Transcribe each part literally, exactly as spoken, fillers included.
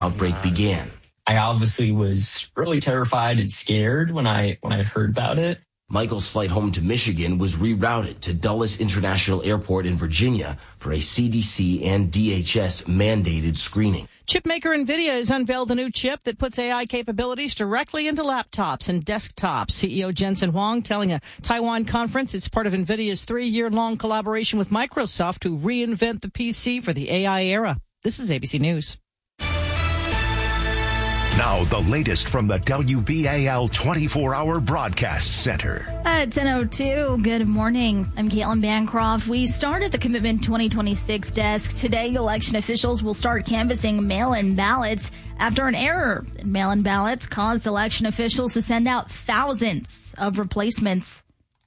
outbreak began. I obviously was really terrified and scared when I when I heard about it. Michael's flight home to Michigan was rerouted to Dulles International Airport in Virginia for a C D C and D H S mandated screening. Chipmaker NVIDIA has unveiled a new chip that puts A I capabilities directly into laptops and desktops. C E O Jensen Huang telling a Taiwan conference it's part of NVIDIA's three-year-long collaboration with Microsoft to reinvent the P C for the A I era. This is A B C News. Now, the latest from the W B A L twenty-four hour Broadcast Center. At ten oh two, good morning. I'm Caitlin Bancroft. We started the Commitment twenty twenty-six desk. Today, election officials will start canvassing mail-in ballots after an error in mail-in ballots caused election officials to send out thousands of replacements.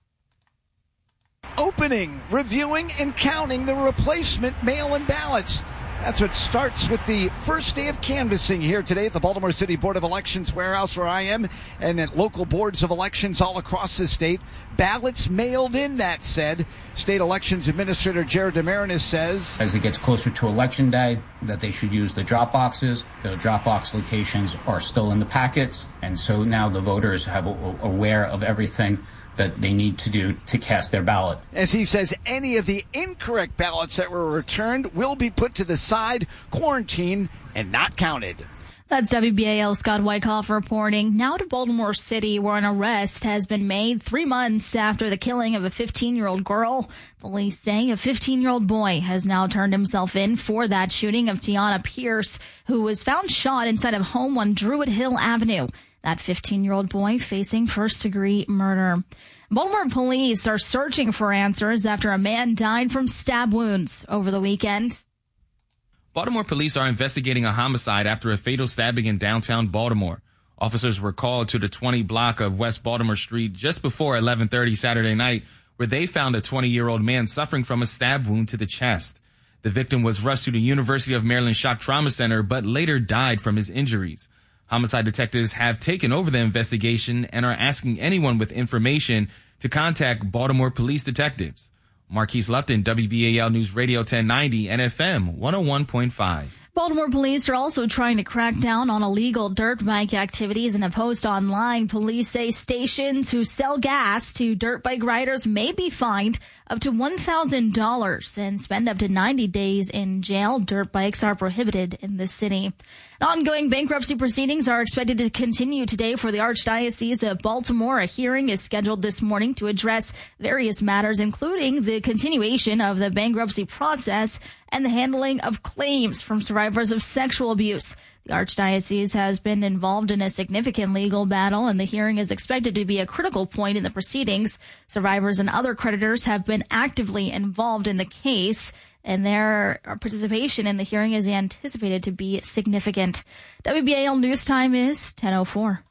Opening, reviewing, and counting the replacement mail-in ballots. That's what starts with the first day of canvassing here today at the Baltimore City Board of Elections warehouse where I am, and at local boards of elections all across the state. Ballots mailed in, that said. State Elections Administrator Jared DeMarinis says, as it gets closer to Election Day, that they should use the drop boxes. The drop box locations are still in the packets, and so now the voters have a- aware of everything that they need to do to cast their ballot. As he says, any of the incorrect ballots that were returned will be put to the side, quarantined, and not counted. That's W B A L's Scott Wyckoff reporting. Now to Baltimore City, where an arrest has been made three months after the killing of a fifteen-year-old girl. Police say a fifteen-year-old boy has now turned himself in for that shooting of Tiana Pierce, who was found shot inside a home on Druid Hill Avenue. That fifteen-year-old boy facing first-degree murder. Baltimore police are searching for answers after a man died from stab wounds over the weekend. Baltimore police are investigating a homicide after a fatal stabbing in downtown Baltimore. Officers were called to the twenty block of West Baltimore Street just before eleven thirty Saturday night, where they found a twenty-year-old man suffering from a stab wound to the chest. The victim was rushed to the University of Maryland Shock Trauma Center, but later died from his injuries. Homicide detectives have taken over the investigation and are asking anyone with information to contact Baltimore police detectives. Marquise Lupton, W B A L News Radio ten ninety and F M one oh one point five. Baltimore police are also trying to crack down on illegal dirt bike activities. In a post online, police say stations who sell gas to dirt bike riders may be fined up to one thousand dollars and spend up to ninety days in jail. Dirt bikes are prohibited in the city. Ongoing bankruptcy proceedings are expected to continue today for the Archdiocese of Baltimore. A hearing is scheduled this morning to address various matters, including the continuation of the bankruptcy process and the handling of claims from survivors of sexual abuse. The Archdiocese has been involved in a significant legal battle, and the hearing is expected to be a critical point in the proceedings. Survivors and other creditors have been actively involved in the case, and their participation in the hearing is anticipated to be significant. W B A L News Time is ten oh four.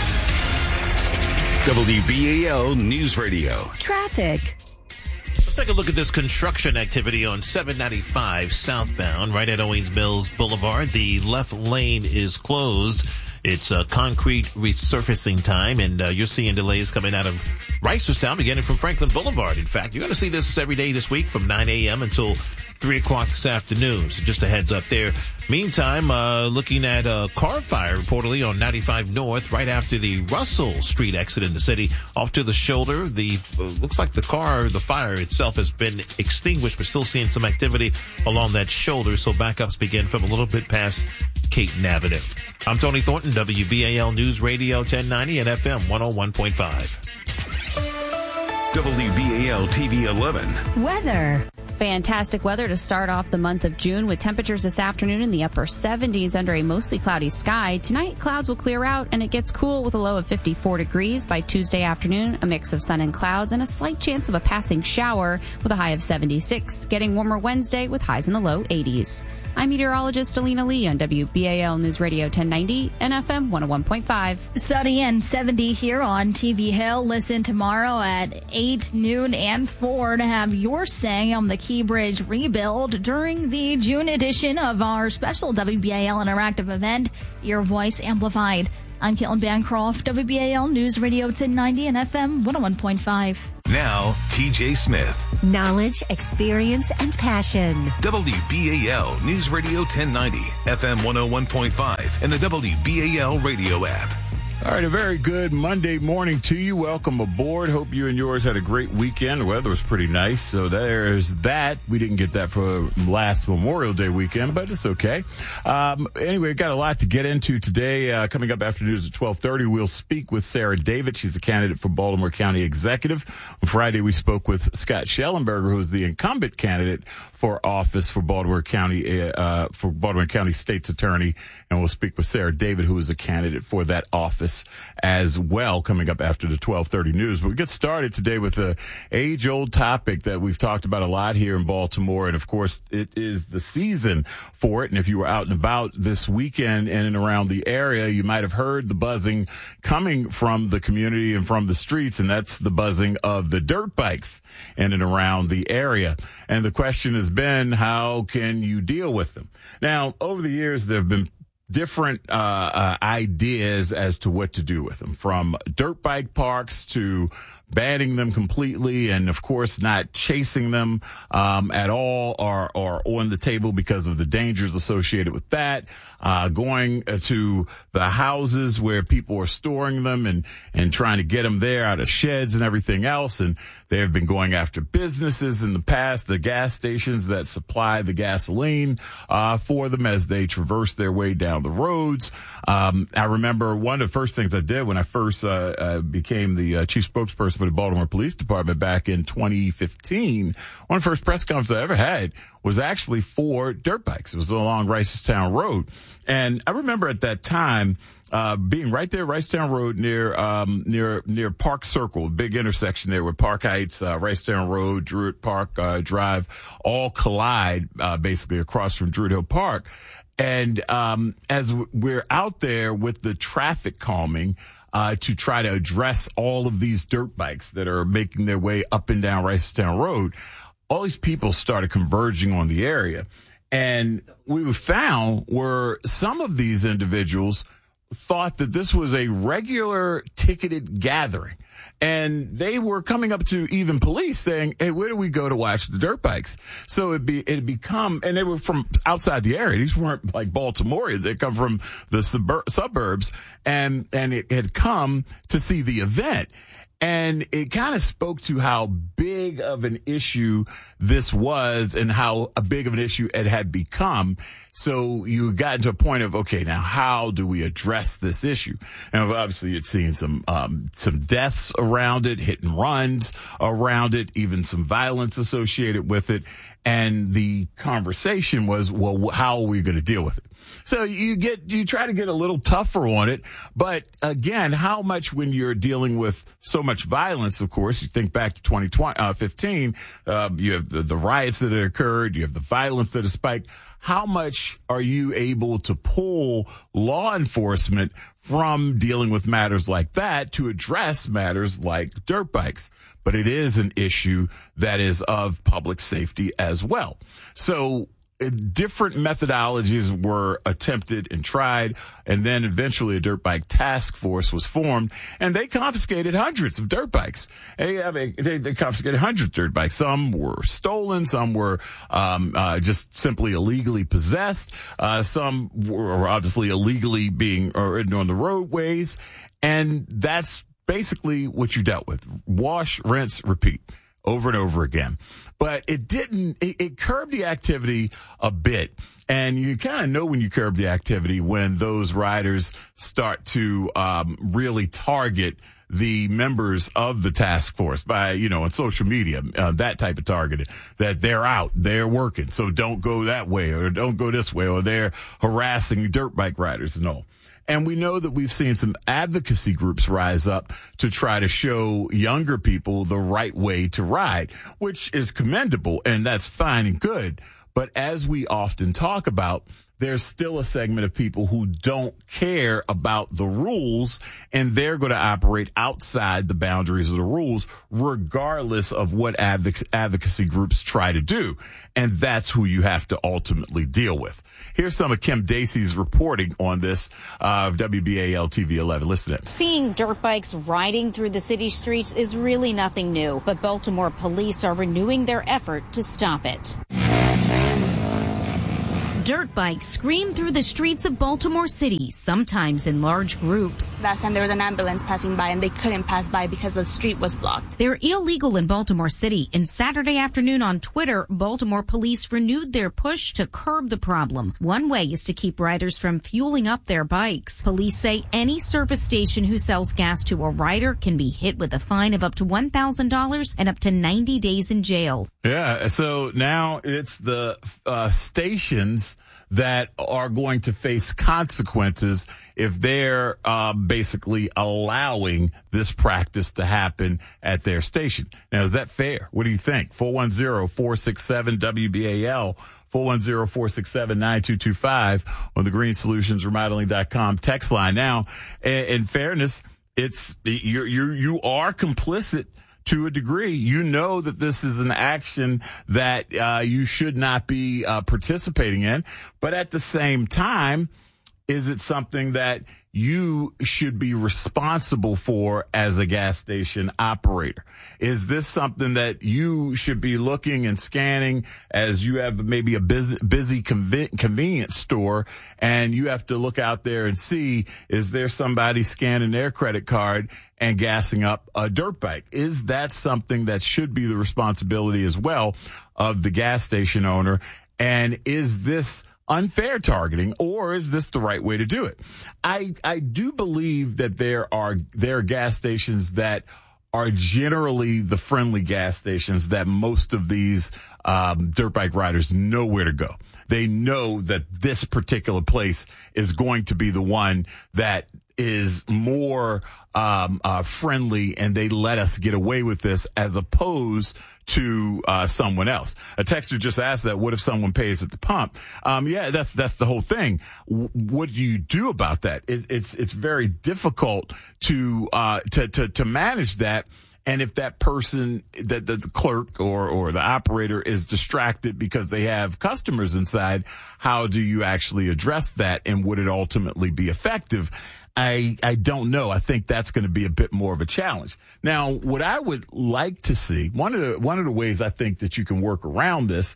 W B A L News Radio. Traffic. Let's take a look at this construction activity on seven ninety-five southbound, right at Owings Mills Boulevard. The left lane is closed. It's uh, concrete resurfacing time, and uh, you're seeing delays coming out of Reisterstown, beginning from Franklin Boulevard. In fact, you're going to see this every day this week from nine a.m. until three o'clock this afternoon. So just a heads up there. Meantime, uh, looking at a car fire reportedly on ninety-five North, right after the Russell Street exit in the city, off to the shoulder. The uh, looks like the car, the fire itself has been extinguished. We're still seeing some activity along that shoulder, so backups begin from a little bit past Caton Avenue. I'm Tony Thornton, W B A L News Radio ten ninety and F M one oh one point five. W B A L T V eleven. Weather. Fantastic weather to start off the month of June, with temperatures this afternoon in the upper seventies under a mostly cloudy sky. Tonight, clouds will clear out and it gets cool with a low of fifty-four degrees. By Tuesday afternoon, a mix of sun and clouds and a slight chance of a passing shower with a high of seventy-six. Getting warmer Wednesday with highs in the low eighties. I'm meteorologist Alina Lee on W B A L News Radio ten ninety and F M one oh one point five. Sunny and seventy here on T V Hill. Listen tomorrow at eight, noon, and four to have your say on the Key Bridge rebuild during the June edition of our special W B A L interactive event, Your Voice Amplified. I'm Caitlin Bancroft, W B A L News Radio ten ninety and F M one oh one point five. Now, T J Smith. Knowledge, experience, and passion. W B A L News Radio ten ninety, F M one oh one point five, and the W B A L radio app. All right, a very good Monday morning to you. Welcome aboard. Hope you and yours had a great weekend. The weather was pretty nice, so there's that. We didn't get that for last Memorial Day weekend, but it's okay. Um, anyway, got a lot to get into today. Uh, coming up after news at twelve thirty, we'll speak with Sarah David. She's a candidate for Baltimore County Executive. On Friday, we spoke with Scott Schellenberger, who's the incumbent candidate for office for Baltimore County, uh, for Baltimore County State's Attorney. And we'll speak with Sarah David, who is a candidate for that office as well, coming up after the twelve thirty news. But we get started today with a age-old topic that we've talked about a lot here in Baltimore. And of course, it is the season for it. And if you were out and about this weekend in and around the area, you might have heard the buzzing coming from the community and from the streets. And that's the buzzing of the dirt bikes in and around the area. And the question has been, how can you deal with them? Now, over the years, there have been different uh, uh ideas as to what to do with them, from dirt bike parks to banning them completely, and of course not chasing them um at all, or or on the table because of the dangers associated with that. Uh going to the houses where people are storing them and and trying to get them there out of sheds and everything else. And they have been going after businesses in the past, the gas stations that supply the gasoline uh for them as they traverse their way down the roads. Um I remember one of the first things I did when I first uh, uh became the uh, chief spokesperson for the Baltimore Police Department back in twenty fifteen. One of the first press conferences I ever had was actually for dirt bikes. It was along Ricestown Road. And I remember at that time, uh, being right there, Ricestown Road near, um, near, near Park Circle, big intersection there where Park Heights, uh, Ricestown Road, Druid Park, uh, Drive all collide, uh, basically across from Druid Hill Park. And, um, as we're out there with the traffic calming, uh, to try to address all of these dirt bikes that are making their way up and down Ricestown Road, all these people started converging on the area. And we found were some of these individuals thought that this was a regular ticketed gathering. And they were coming up to even police saying, hey, where do we go to watch the dirt bikes? So it'd be, it'd become, and they were from outside the area. These weren't like Baltimoreans. They come from the subur- suburbs and, and it had come to see the event. And it kind of spoke to how big of an issue this was and how a big of an issue it had become. So you got to a point of, okay, now how do we address this issue? And obviously you'd seen some, um, some deaths around it, hit and runs around it, even some violence associated with it. And the conversation was, well, how are we going to deal with it? So you get, you try to get a little tougher on it. But again, how much when you're dealing with so much violence, of course, you think back to twenty fifteen, uh, you have the, the riots that had occurred, you have the violence that has spiked. How much are you able to pull law enforcement from dealing with matters like that to address matters like dirt bikes? But it is an issue that is of public safety as well. So different methodologies were attempted and tried, and then eventually a dirt bike task force was formed, and they confiscated hundreds of dirt bikes. They, I mean, they, they confiscated hundreds of dirt bikes. Some were stolen, some were um, uh, just simply illegally possessed, uh, some were obviously illegally being or on the roadways, and that's basically what you dealt with. Wash, rinse, repeat. Over and over again. But it didn't, it, it curbed the activity a bit. And you kind of know when you curb the activity when those riders start to um, really target the members of the task force by, you know, on social media, uh, that type of targeting, that they're out, they're working, so don't go that way or don't go this way, or they're harassing dirt bike riders and all. And we know that we've seen some advocacy groups rise up to try to show younger people the right way to ride, which is commendable, and that's fine and good. But as we often talk about, there's still a segment of people who don't care about the rules, and they're going to operate outside the boundaries of the rules, regardless of what advoc- advocacy groups try to do. And that's who you have to ultimately deal with. Here's some of Kim Dacey's reporting on this uh, of W B A L T V eleven. Listen to it. Seeing dirt bikes riding through the city streets is really nothing new, but Baltimore police are renewing their effort to stop it. Dirt bikes scream through the streets of Baltimore City, sometimes in large groups. Last time there was an ambulance passing by and they couldn't pass by because the street was blocked. They're illegal in Baltimore City, and Saturday afternoon on Twitter, Baltimore police renewed their push to curb the problem. One way is to keep riders from fueling up their bikes. Police say any service station who sells gas to a rider can be hit with a fine of up to one thousand dollars and up to ninety days in jail. Yeah, so now it's the uh, stations that are going to face consequences if they're uh, basically allowing this practice to happen at their station. Now, is that fair? What do you think? four one zero, four six seven, W B A L, four one zero, four six seven, nine two two five on the green solutions remodeling dot com text line. Now, in fairness, it's you you you are complicit to a degree. You know that this is an action that uh, you should not be uh, participating in. But at the same time, is it something that you should be responsible for as a gas station operator? Is this something that you should be looking and scanning as you have maybe a busy, busy conven- convenience store, and you have to look out there and see, is there somebody scanning their credit card and gassing up a dirt bike? Is that something that should be the responsibility as well of the gas station owner? And is this unfair targeting, or is this the right way to do it? I I do believe that there are there are gas stations that are generally the friendly gas stations that most of these um, dirt bike riders know where to go. They know that this particular place is going to be the one that is more um, uh, friendly, and they let us get away with this as opposed to uh, someone else. A texter just asked that, what if someone pays at the pump? Um, yeah, that's that's the whole thing. W- what do you do about that? It, it's it's very difficult to uh, to to to manage that. And if that person, that the clerk or, or the operator is distracted because they have customers inside, how do you actually address that? And would it ultimately be effective? I, I don't know. I think that's going to be a bit more of a challenge. Now, what I would like to see, one of the, one of the ways I think that you can work around this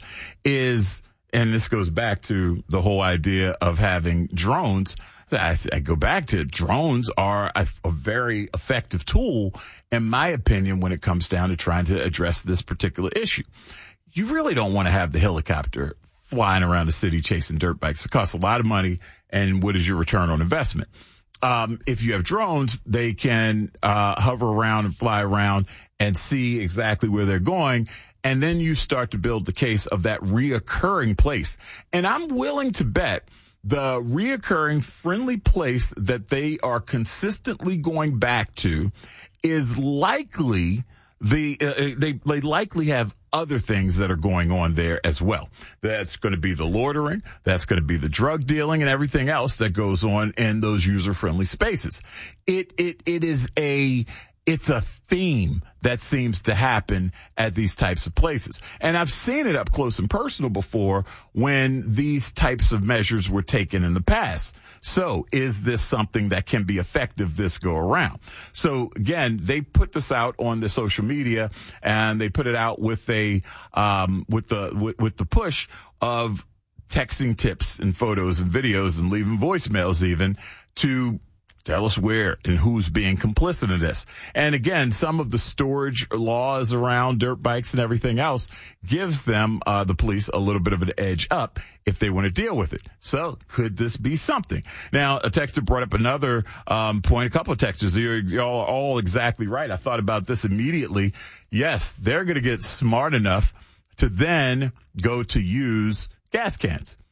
is, and this goes back to the whole idea of having drones. I, I go back to drones are a, a very effective tool, in my opinion, when it comes down to trying to address this particular issue. You really don't want to have the helicopter flying around the city chasing dirt bikes. It costs a lot of money, and what is your return on investment? Um, if you have drones, they can uh, hover around and fly around and see exactly where they're going. And then you start to build the case of that reoccurring place. And I'm willing to bet the reoccurring friendly place that they are consistently going back to is likely the uh, they they likely have other things that are going on there as well. That's going to be the loitering, that's going to be the drug dealing, and everything else that goes on in those user-friendly spaces. It it it is a it's a theme that seems to happen at these types of places. And I've seen it up close and personal before when these types of measures were taken in the past. So is this something that can be effective this go around? So again, they put this out on the social media, and they put it out with a, um, with the, with, with the push of texting tips and photos and videos and leaving voicemails even to tell us where and who's being complicit in this. And again, some of the storage laws around dirt bikes and everything else gives them, uh, the police a little bit of an edge up if they want to deal with it. So could this be something? Now, a texter brought up another, um, point, a couple of texters. You're, you're all, all exactly right. I thought about this immediately. Yes, they're going to get smart enough to then go to use gas cans.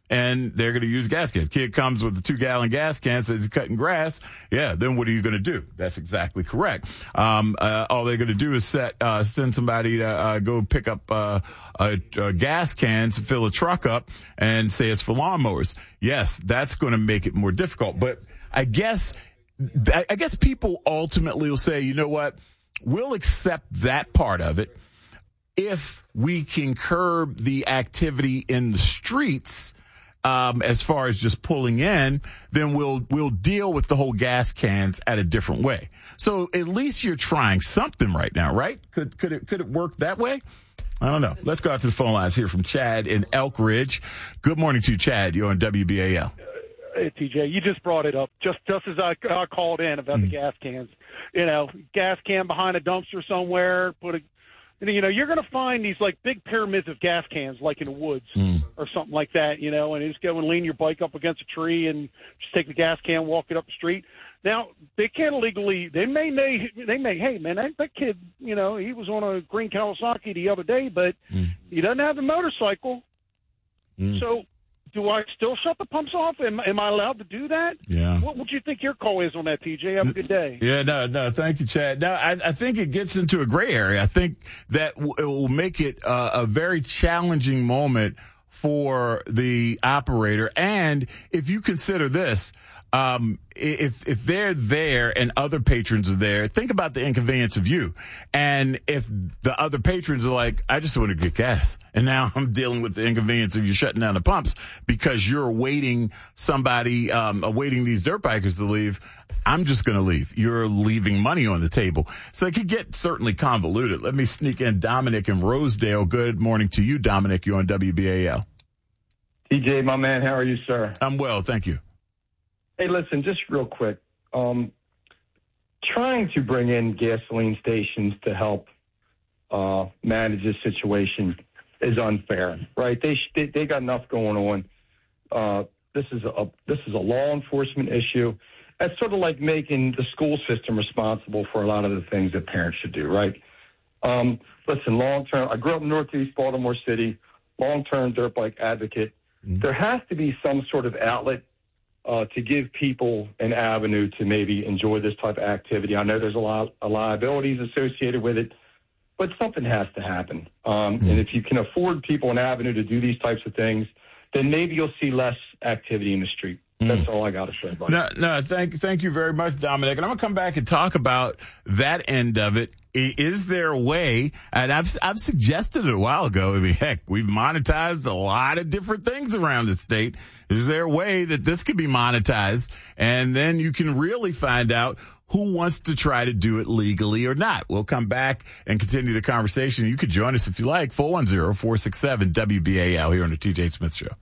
and they're going to use gas cans. Kid comes with a two-gallon gas can, says he's cutting grass. Yeah, then what are you going to do? That's exactly correct. Um, uh, all they're going to do is set, uh, send somebody to uh, go pick up uh, a, a gas cans, fill a truck up, and say it's for lawnmowers. Yes, that's going to make it more difficult. But I guess I guess people ultimately will say, you know what, we'll accept that part of it if we can curb the activity in the streets. Um, as far as just pulling in, then we'll we'll deal with the whole gas cans at a different way. So at least you're trying something right now, right? Could could it could it work that way? I don't know. Let's go out to the phone lines here from Chad in Elk Ridge. Good morning to you, Chad. You're on W B A L. Hey, T J, you just brought it up just just as I, I called in about mm. the gas cans. You know, gas can behind a dumpster somewhere, put a You know, you're going to find these, like, big pyramids of gas cans, like in the woods mm. or something like that, you know, and you just go and lean your bike up against a tree and just take the gas can, walk it up the street. Now, they can't illegally – they may, may, they may, hey, man, that, that kid, you know, he was on a green Kawasaki the other day, but mm. he doesn't have the motorcycle. Mm. So do I still shut the pumps off? Am, am I allowed to do that? Yeah. What would you think your call is on that, T J? Have a good day. Yeah, no, no, thank you, Chad. No, I, I think it gets into a gray area. I think that w- it will make it uh, a very challenging moment for the operator. And if you consider this, um, if if they're there and other patrons are there, think about the inconvenience of you. And if the other patrons are like, I just want to get gas, and now I'm dealing with the inconvenience of you shutting down the pumps because you're awaiting somebody, um, awaiting these dirt bikers to leave, I'm just going to leave. You're leaving money on the table. So it could get certainly convoluted. Let me sneak in Dominic in Rosedale. Good morning to you, Dominic. You're on W B A L. T J, my man, how are you, sir? I'm well, thank you. Hey, listen, just real quick. Um, trying to bring in gasoline stations to help uh, manage this situation is unfair, right? They they, they got enough going on. Uh, this is a this is a law enforcement issue. That's sort of like making the school system responsible for a lot of the things that parents should do, right? Um, listen, long term. I grew up in Northeast Baltimore City. Long term dirt bike advocate. Mm-hmm. There has to be some sort of outlet Uh, to give people an avenue to maybe enjoy this type of activity. I know there's a lot of liabilities associated with it, but something has to happen. Um, mm-hmm. And if you can afford people an avenue to do these types of things, then maybe you'll see less activity in the street. That's all I got to say, buddy. No, no, thank, thank you very much, Dominic. And I'm going to come back and talk about that end of it. Is there a way, and I've, I've suggested it a while ago, I mean, heck, we've monetized a lot of different things around the state. Is there a way that this could be monetized? And then you can really find out who wants to try to do it legally or not. We'll come back and continue the conversation. You could join us if you like, four one zero, four six seven, W B A L here on the T J Smith Show.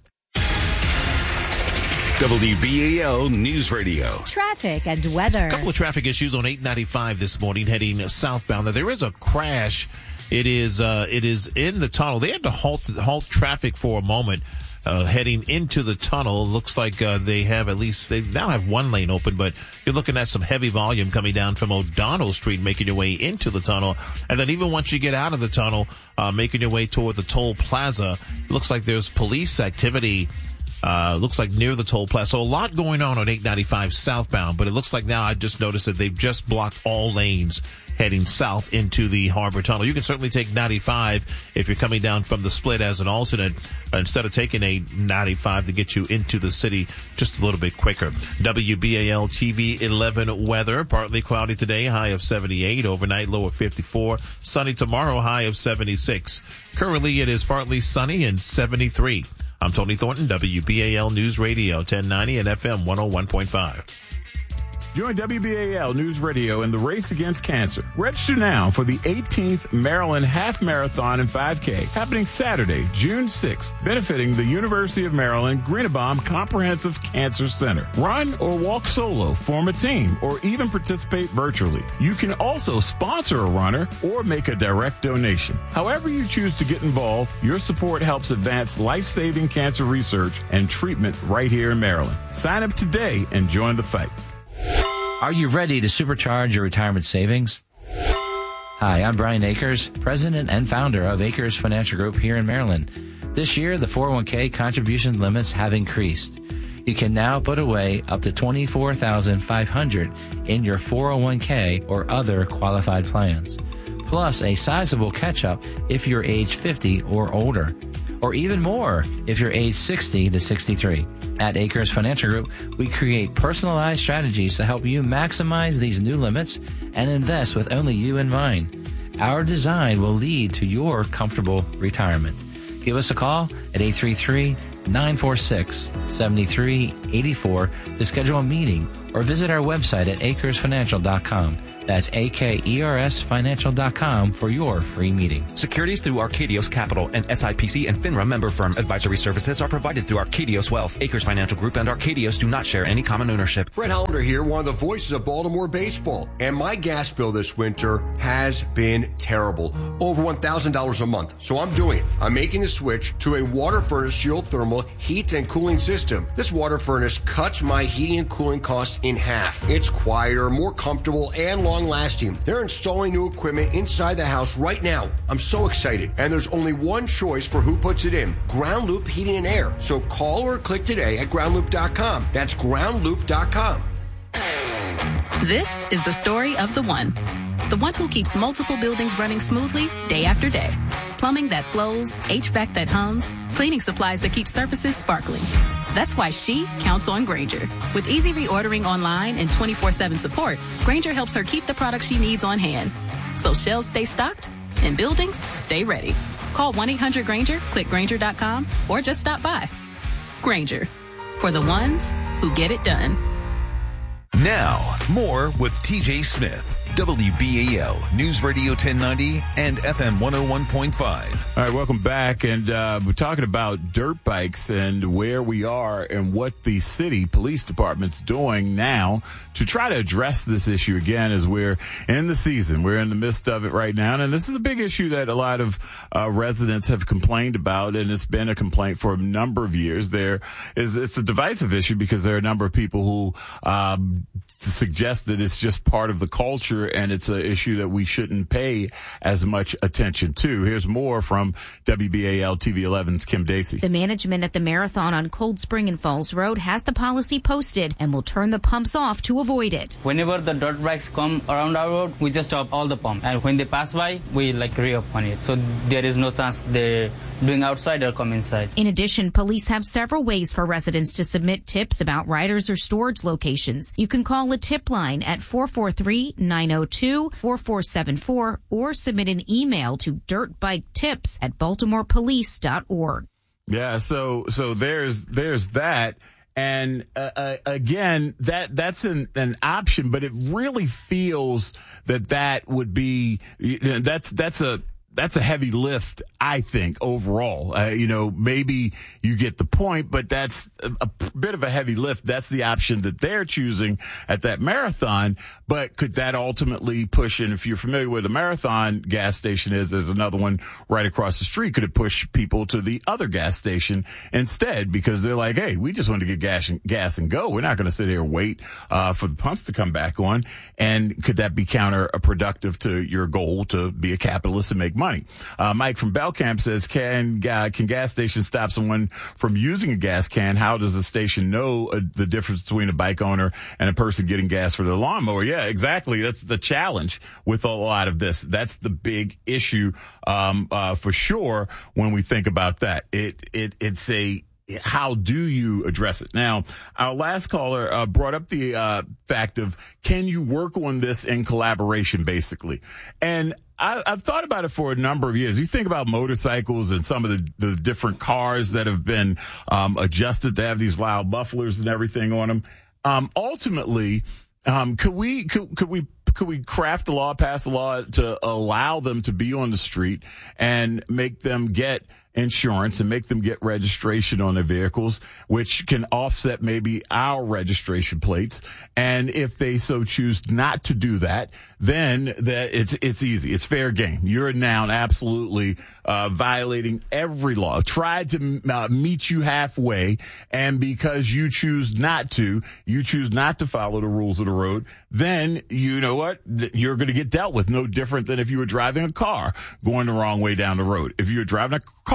W B A L News Radio. Traffic and weather. A couple of traffic issues on eight ninety-five this morning heading southbound. Now, there is a crash. It is uh, it is in the tunnel. They had to halt halt traffic for a moment uh, heading into the tunnel. It looks like uh, they have at least, they now have one lane open, but you're looking at some heavy volume coming down from O'Donnell Street, making your way into the tunnel. And then even once you get out of the tunnel, uh, making your way toward the toll plaza, it looks like there's police activity. Uh, looks like near the toll plaza. So a lot going on on eight ninety-five southbound, but it looks like now I just noticed that they've just blocked all lanes heading south into the Harbor Tunnel. You can certainly take ninety-five if you're coming down from the split as an alternate instead of taking a ninety-five to get you into the city just a little bit quicker. W B A L T V eleven weather. Partly cloudy today, high of seventy-eight. Overnight, low of fifty-four. Sunny tomorrow, high of seventy-six. Currently, it is partly sunny and seventy-three. I'm Tony Thornton, W B A L News Radio, ten ninety and F M one oh one point five. Join W B A L News Radio in the race against cancer. Register now for the eighteenth Maryland Half Marathon and five K happening Saturday, June sixth, benefiting the University of Maryland Greenebaum Comprehensive Cancer Center. Run or walk solo, form a team, or even participate virtually. You can also sponsor a runner or make a direct donation. However you choose to get involved, your support helps advance life-saving cancer research and treatment right here in Maryland. Sign up today and join the fight. Are you ready to supercharge your retirement savings? Hi, I'm Brian Akers, president and founder of Akers Financial Group here in Maryland. This year, the four oh one k contribution limits have increased. You can now put away up to twenty-four thousand five hundred dollars in your four oh one k or other qualified plans, plus a sizable catch-up if you're age fifty or older, or even more if you're age sixty to sixty-three. At Acres Financial Group, we create personalized strategies to help you maximize these new limits and invest with only you in mind. Our design will lead to your comfortable retirement. Give us a call at eight three three, nine four six, seven three eight four to schedule a meeting or visit our website at acres financial dot com. That's A K E R S financial dot com for your free meeting. Securities through Arcadios Capital and S I P C and FINRA member firm. Advisory services are provided through Arcadios Wealth. Acres Financial Group and Arcadios do not share any common ownership. Brett Hollander here, one of the voices of Baltimore baseball. And my gas bill this winter has been terrible. Over one thousand dollars a month. So I'm doing it. I'm making the switch to a water furnace geothermal heat and cooling system. This water furnace cuts my heating and cooling costs in half. It's quieter, more comfortable, and long lasting. They're installing new equipment inside the house right now. I'm so excited. And there's only one choice for who puts it in. Ground Loop Heating and Air. So call or click today at ground loop dot com. That's ground loop dot com. This is the story of the one. The one who keeps multiple buildings running smoothly day after day. Plumbing that flows, H V A C that hums, cleaning supplies that keep surfaces sparkling. That's why she counts on Grainger. With easy reordering online and twenty-four seven support, Grainger helps her keep the products she needs on hand. So shelves stay stocked and buildings stay ready. Call one eight hundred Grainger, click Grainger dot com, or just stop by. Grainger, for the ones who get it done. Now, more with T J Smith, W B A L News Radio ten ninety and F M one oh one point five. All right, welcome back. And uh, we're talking about dirt bikes and where we are and what the city police department's doing now to try to address this issue again as we're in the season. We're in the midst of it right now. And this is a big issue that a lot of uh, residents have complained about, and it's been a complaint for a number of years. There is, it's a divisive issue because there are a number of people who um, suggest that it's just part of the culture and it's an issue that we shouldn't pay as much attention to. Here's more from W B A L T V eleven's Kim Dacey. The management at the marathon on Cold Spring and Falls Road has the policy posted and will turn the pumps off to avoid it. Whenever the dirt bikes come around our road, we just stop all the pumps. And when they pass by, we like re-up on it. So there is no chance they're doing outside or come inside. In addition, police have several ways for residents to submit tips about riders or storage locations. You can call a tip line at four four three, nine oh two, four four seven four or submit an email to dirtbiketips at baltimore police dot org. Yeah, so so there's there's that. And uh, uh, again, that that's an, an option, but it really feels that that would be that's that's a that's a heavy lift, I think, overall. Uh, you know, maybe you get the point, but that's a, a bit of a heavy lift. That's the option that they're choosing at that marathon. But could that ultimately push, and if you're familiar with a marathon gas station is, there's another one right across the street. Could it push people to the other gas station instead? Because they're like, hey, we just want to get gas and, gas and go. We're not going to sit here and wait uh, for the pumps to come back on. And could that be counterproductive to your goal to be a capitalist and make money? Uh, Mike from Belcamp says, can uh, can gas stations stop someone from using a gas can? How does the station know uh, the difference between a bike owner and a person getting gas for their lawnmower? Yeah, exactly. That's the challenge with a lot of this. That's the big issue um, uh, for sure when we think about that. It it it's a how do you address it? Now, our last caller uh, brought up the uh, fact of, can you work on this in collaboration, basically? And I, I've thought about it for a number of years. You think about motorcycles and some of the, the different cars that have been um, adjusted to have these loud mufflers and everything on them. Um, ultimately, um, could we could, could we could we craft a law, pass a law to allow them to be on the street and make them get insurance and make them get registration on their vehicles, which can offset maybe our registration plates. And if they so choose not to do that, then that it's it's easy. It's fair game. You're now absolutely uh, violating every law. Tried to uh, meet you halfway, and because you choose not to, you choose not to follow the rules of the road, then you know what? You're going to get dealt with no different than if you were driving a car going the wrong way down the road. If you were driving a car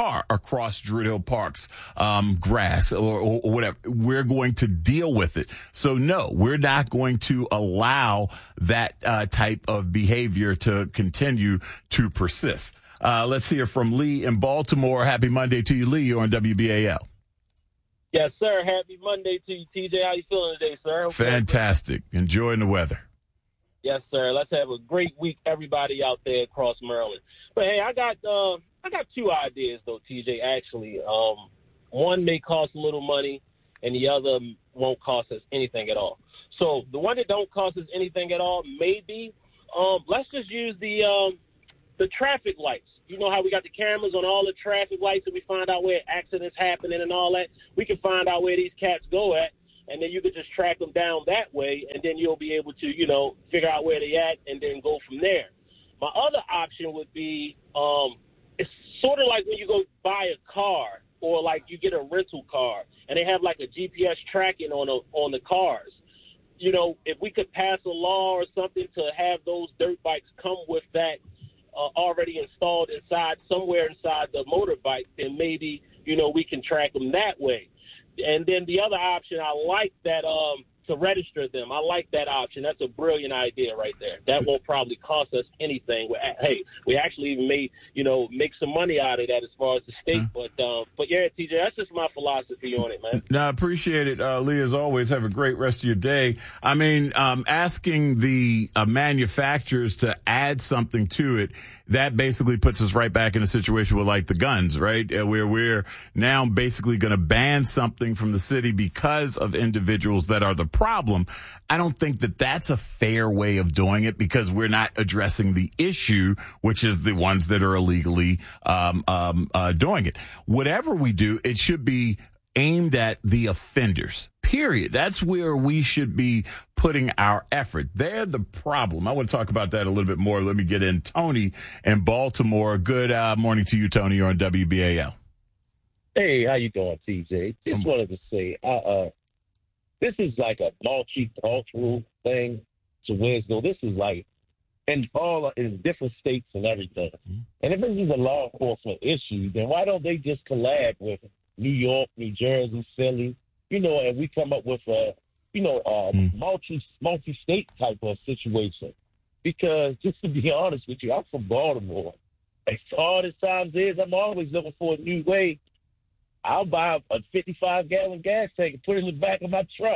car across Druid Hill Park's um, grass or, or, or whatever. We're going to deal with it. So, no, we're not going to allow that uh, type of behavior to continue to persist. Uh, let's hear from Lee in Baltimore. Happy Monday to you, Lee. You're on W B A L. Yes, sir. Happy Monday to you, T J. How you feeling today, sir? Fantastic. Enjoying the weather. Yes, sir. Let's have a great week, everybody out there across Maryland. But, hey, I got uh, I got two ideas, though, T J, actually. Um, one may cost a little money, and the other won't cost us anything at all. So the one that don't cost us anything at all, maybe, um, let's just use the um, the traffic lights. You know how we got the cameras on all the traffic lights and we find out where accidents happening and all that? We can find out where these cats go at, and then you could just track them down that way, and then you'll be able to, you know, figure out where they at and then go from there. My other option would be um, it's sort of like when you go buy a car or like you get a rental car and they have like a G P S tracking on a, on the cars. You know, if we could pass a law or something to have those dirt bikes come with that Uh, already installed inside, somewhere inside the motorbike, then maybe, you know, we can track them that way. And then the other option, I like that um, to register them. I like that option. That's a brilliant idea right there. That won't probably cost us anything. Hey, we actually even may, you know, make some money out of that as far as the state. But, um, but yeah, T J, that's just my philosophy on it, man. No, I appreciate it, uh, Lee, as always. Have a great rest of your day. I mean, um, asking the uh, manufacturers to add something to it, that basically puts us right back in a situation with like the guns, right? Uh, where we're now basically going to ban something from the city because of individuals that are the problem. I don't think that that's a fair way of doing it because we're not addressing the issue, which is the ones that are illegally um, um, uh, doing it. Whatever we do, it should be aimed at the offenders, period. That's where we should be putting our effort. They're the problem. I want to talk about that a little bit more. Let me get in Tony in Baltimore. Good uh, morning to you, Tony. You're on W B A L. Hey, how you doing, T J? Just um, wanted to say, uh, uh, this is like a multicultural thing to Winslow. This is like in all in different states and everything. Mm-hmm. And if this is a law enforcement issue, then why don't they just collab with New York, New Jersey, Philly, you know, and we come up with a, you know, a mm. multi multi-state type of situation. Because just to be honest with you, I'm from Baltimore. As hard as times is, I'm always looking for a new way. I'll buy a fifty-five gallon gas tank and put it in the back of my truck.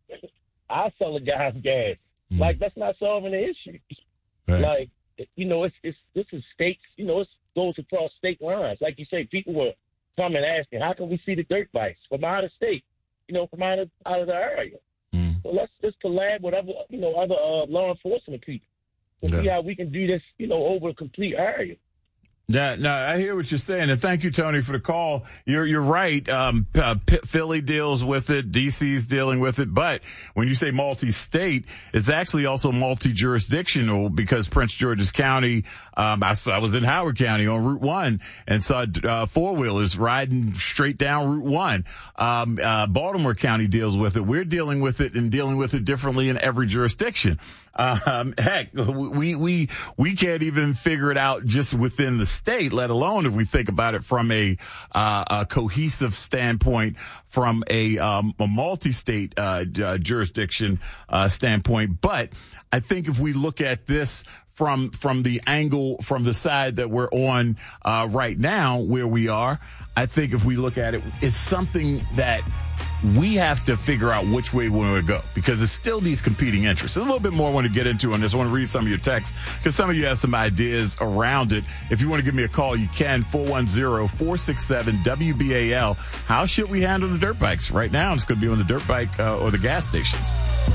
I'll sell a guy's gas. Mm. Like, that's not solving the issue. Right. Like, you know, it's it's this is states, you know, it goes across state lines. Like you say, people were coming asking, how can we see the dirt bikes from out of state, you know, from out of, out of the area? Mm. So let's just collab with other, you know, other uh, law enforcement people to yeah. see how we can do this, you know, over a complete area. Yeah, no, I hear what you're saying, and thank you, Tony, for the call. You're you're right. Um, uh, P- Philly deals with it, D C's dealing with it, but when you say multi-state, it's actually also multi-jurisdictional because Prince George's County. Um, I, I was in Howard County on Route One and saw uh, four wheelers riding straight down Route One. Um, uh, Baltimore County deals with it. We're dealing with it and dealing with it differently in every jurisdiction. Um, heck, we, we, we can't even figure it out just within the state, let alone if we think about it from a, uh, a cohesive standpoint, from a, um, a multi-state, uh, uh jurisdiction, uh, standpoint. But I think if we look at this from, from the angle, from the side that we're on, uh, right now, where we are, I think if we look at it, it's something that we have to figure out which way we want to go because it's still these competing interests. There's a little bit more I want to get into on this. I want to read some of your texts because some of you have some ideas around it. If you want to give me a call, you can. four one zero, four six seven, W B A L. How should we handle the dirt bikes? Right now, it's going to be on the dirt bike uh, or the gas stations.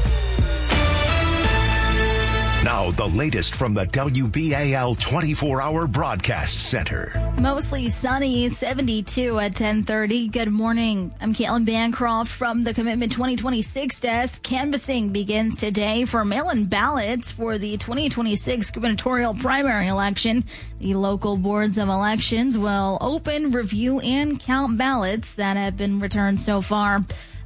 Now, the latest from the W B A L twenty-four hour broadcast center. Mostly sunny, seventy-two at ten thirty. Good morning. I'm Caitlin Bancroft from the Commitment twenty twenty-six desk. Canvassing begins today for mail-in ballots for the twenty twenty-six gubernatorial primary election. The local boards of elections will open, review, and count ballots that have been returned so far.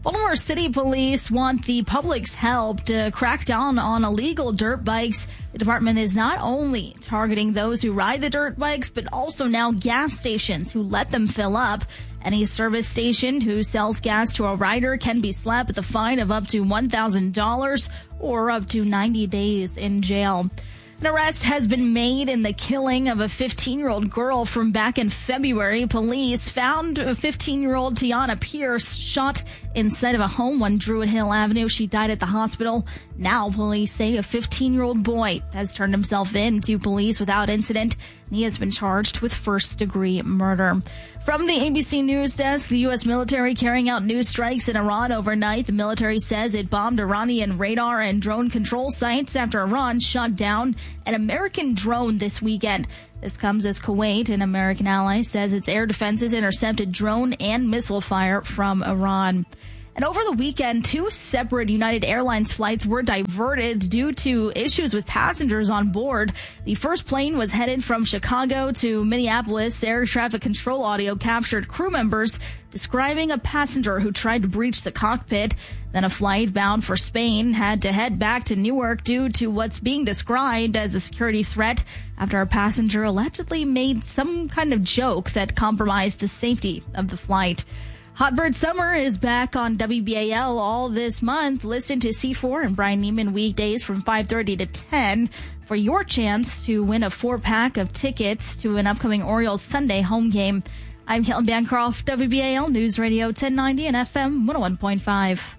Baltimore City Police want the public's help to crack down on illegal dirt bikes. The department is not only targeting those who ride the dirt bikes, but also now gas stations who let them fill up. Any service station who sells gas to a rider can be slapped with a fine of up to one thousand dollars or up to ninety days in jail. An arrest has been made in the killing of a fifteen-year-old girl from back in February. Police found a fifteen-year-old Tiana Pierce shot inside of a home on Druid Hill Avenue. She died at the hospital. Now police say a fifteen-year-old boy has turned himself in to police without incident, and he has been charged with first-degree murder. From the A B C News Desk, the U S military carrying out new strikes in Iran overnight. The military says it bombed Iranian radar and drone control sites after Iran shot down an American drone this weekend. This comes as Kuwait, an American ally, says its air defenses intercepted drone and missile fire from Iran. And over the weekend, two separate United Airlines flights were diverted due to issues with passengers on board. The first plane was headed from Chicago to Minneapolis. Air traffic control audio captured crew members describing a passenger who tried to breach the cockpit. Then a flight bound for Spain had to head back to Newark due to what's being described as a security threat after a passenger allegedly made some kind of joke that compromised the safety of the flight. Hotbird Summer is back on W B A L all this month. Listen to C four and Brian Neiman weekdays from five thirty to ten for your chance to win a four-pack of tickets to an upcoming Orioles Sunday home game. I'm Kelton Bancroft, W B A L News Radio ten ninety and F M one oh one point five.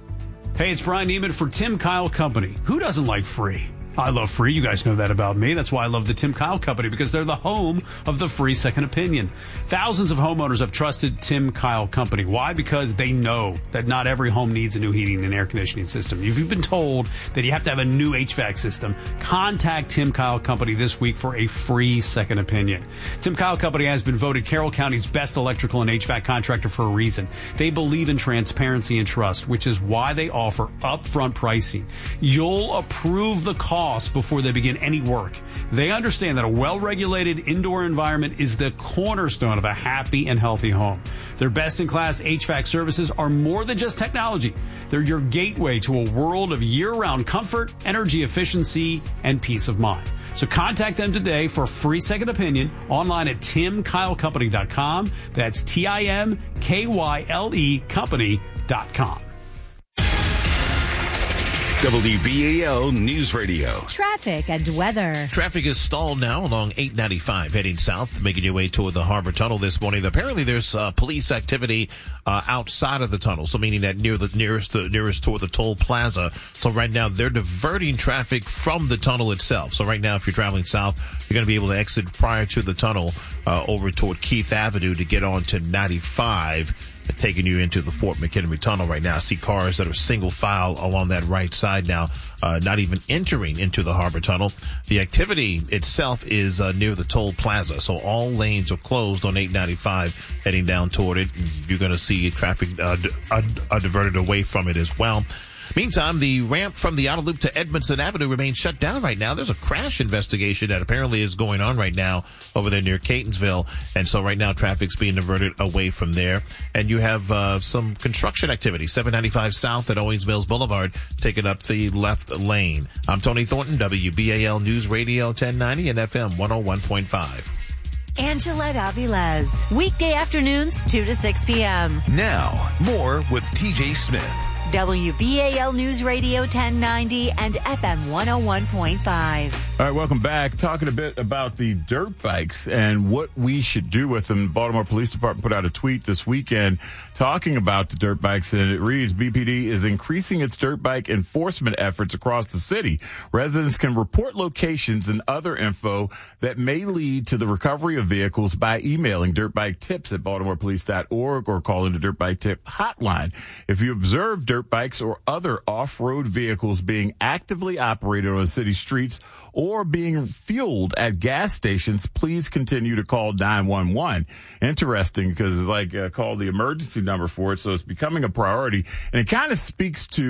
Hey, it's Brian Neiman for Tim Kyle Company. Who doesn't like free? I love free. You guys know that about me. That's why I love the Tim Kyle Company, because they're the home of the free second opinion. Thousands of homeowners have trusted Tim Kyle Company. Why? Because they know that not every home needs a new heating and air conditioning system. If you've been told that you have to have a new H V A C system, contact Tim Kyle Company this week for a free second opinion. Tim Kyle Company has been voted Carroll County's best electrical and H V A C contractor for a reason. They believe in transparency and trust, which is why they offer upfront pricing. You'll approve the cost before they begin any work. They understand that a well-regulated indoor environment is the cornerstone of a happy and healthy home. Their best-in-class H V A C services are more than just technology. They're your gateway to a world of year-round comfort, energy efficiency, and peace of mind. So contact them today for a free second opinion online at tim kyle company dot com. That's T I M K Y L E company dot com. W B A L News Radio. Traffic and weather. Traffic is stalled now along eight ninety-five heading south, making your way toward the Harbor Tunnel this morning. Apparently there's uh, police activity uh, outside of the tunnel, so meaning that near the nearest the nearest toward the toll plaza. So right now they're diverting traffic from the tunnel itself. So right now if you're traveling south, you're going to be able to exit prior to the tunnel uh, over toward Keith Avenue to get on to ninety-five. Taking you into the Fort McHenry Tunnel right now. I see cars that are single file along that right side now, uh, not even entering into the Harbor Tunnel. The activity itself is uh, near the toll plaza, so all lanes are closed on eight ninety-five heading down toward it. You're going to see traffic uh, uh, uh, diverted away from it as well. Meantime, the ramp from the outer loop to Edmondson Avenue remains shut down right now. There's a crash investigation that apparently is going on right now over there near Catonsville. And so right now traffic's being diverted away from there. And you have uh, some construction activity. seven ninety-five south at Owings Mills Boulevard taking up the left lane. I'm Tony Thornton, W B A L News Radio ten ninety and F M one oh one point five. Angelette Avilés. Weekday afternoons, two to six p.m. Now, more with T J Smith. W B A L News Radio ten ninety and F M one oh one point five. All right, welcome back. Talking a bit about the dirt bikes and what we should do with them. Baltimore Police Department put out a tweet this weekend talking about the dirt bikes, and it reads, B P D is increasing its dirt bike enforcement efforts across the city. Residents can report locations and other info that may lead to the recovery of vehicles by emailing dirtbike tips at baltimore police dot org or calling the Dirt Bike Tip hotline. If you observe dirt bikes or other off-road vehicles being actively operated on city streets or being fueled at gas stations, please continue to call nine one one. Interesting, because it's like uh, call the emergency number for it, so it's becoming a priority. And it kind of speaks to